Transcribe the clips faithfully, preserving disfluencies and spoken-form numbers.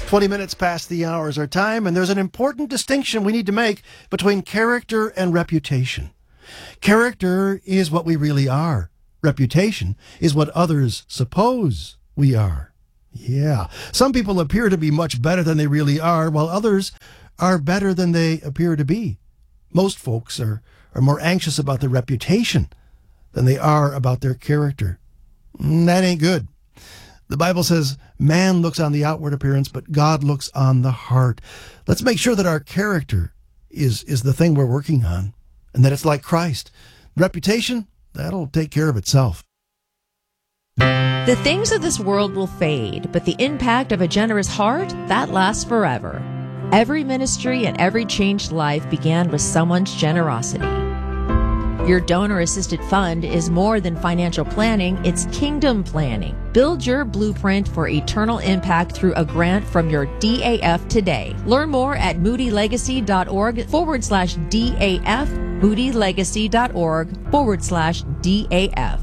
twenty minutes past the hour is our time, and there's an important distinction we need to make between character and reputation. Character is what we really are. Reputation is what others suppose we are. Yeah, some people appear to be much better than they really are, while others are better than they appear to be. Most folks are, are more anxious about their reputation than they are about their character. That ain't good. The Bible says, man looks on the outward appearance, but God looks on the heart. Let's make sure that our character is, is the thing we're working on, and that it's like Christ. Reputation, that'll take care of itself. The things of this world will fade, but the impact of a generous heart, that lasts forever. Every ministry and every changed life began with someone's generosity. Your donor-assisted fund is more than financial planning, it's kingdom planning. Build your blueprint for eternal impact through a grant from your D A F today. Learn more at moodylegacy.org forward slash DAF, moodylegacy.org forward slash DAF.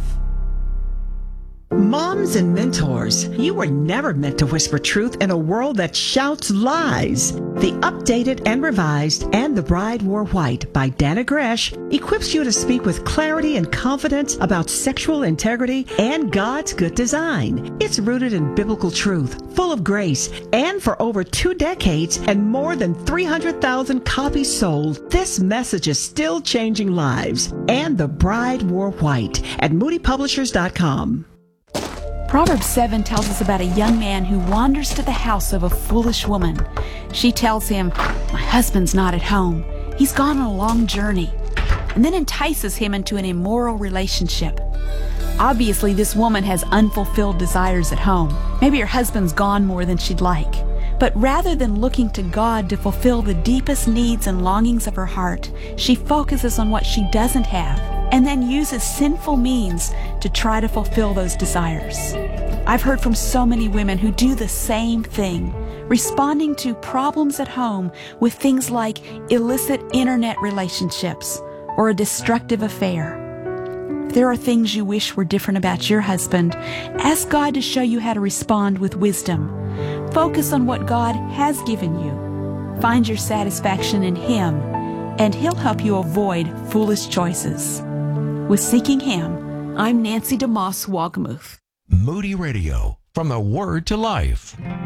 Moms and mentors, you were never meant to whisper truth in a world that shouts lies. The updated and revised And the Bride Wore White by Dana Gresh equips you to speak with clarity and confidence about sexual integrity and God's good design. It's rooted in biblical truth, full of grace, and for over two decades and more than three hundred thousand copies sold, this message is still changing lives. And the Bride Wore White at moody publishers dot com. Proverbs seven tells us about a young man who wanders to the house of a foolish woman. She tells him, "My husband's not at home. He's gone on a long journey," and then entices him into an immoral relationship. Obviously, this woman has unfulfilled desires at home. Maybe her husband's gone more than she'd like. But rather than looking to God to fulfill the deepest needs and longings of her heart, she focuses on what she doesn't have and then uses sinful means to try to fulfill those desires. I've heard from so many women who do the same thing, responding to problems at home with things like illicit internet relationships or a destructive affair. If there are things you wish were different about your husband, ask God to show you how to respond with wisdom. Focus on what God has given you. Find your satisfaction in Him, and He'll help you avoid foolish choices. With Seeking Him, I'm Nancy DeMoss Wogmuth. Moody Radio, from the Word to Life.